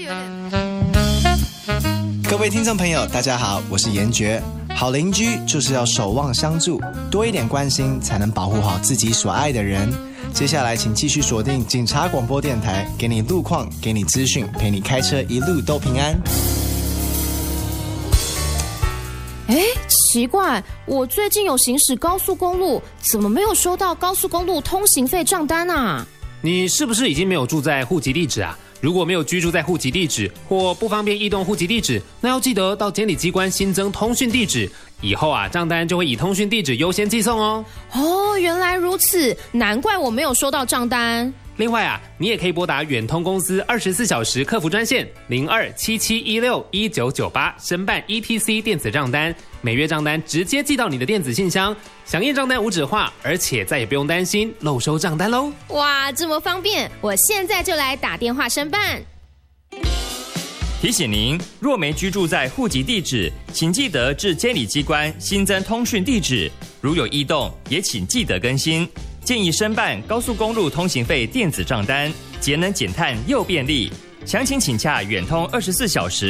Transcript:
各位听众朋友，大家好，我是严爵。好邻居就是要守望相助，多一点关心，才能保护好自己所爱的人。接下来请继续锁定警察广播电台，给你路况，给你资讯，陪你开车一路都平安。 奇怪，我最近有行驶高速公路，怎么没有收到高速公路通行费账单啊？ 你是不是已经没有住在户籍地址啊？如果没有居住在户籍地址或不方便移动户籍地址，那要记得到监理机关新增通讯地址，以后账单就会以通讯地址优先寄送哦。 原来如此，难怪我没有收到账单。 另外你也可以拨打远通公司24小时客服专线0277161998申办 ETC 电子账单，每月账单直接寄到你的电子信箱，响应账单无纸化，而且再也不用担心漏收账单喽。 哇，这么方便，我现在就来打电话申办。 提醒您，若没居住在户籍地址，请记得至监理机关新增通讯地址，如有异动，也请记得更新。建议申办高速公路通行费电子账单，节能减碳又便利。详情请洽远通24小时